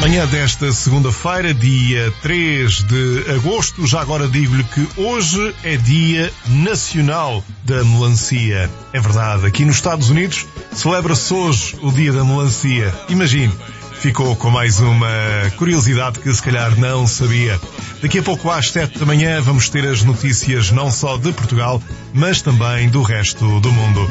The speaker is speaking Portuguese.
Manhã desta segunda-feira, dia 3 de agosto, já agora digo-lhe que hoje é Dia Nacional da Melancia. É verdade, aqui nos Estados Unidos celebra-se hoje o Dia da Melancia. Imagine, ficou com mais uma curiosidade que se calhar não sabia. Daqui a pouco às 7 da manhã vamos ter as notícias não só de Portugal, mas também do resto do mundo.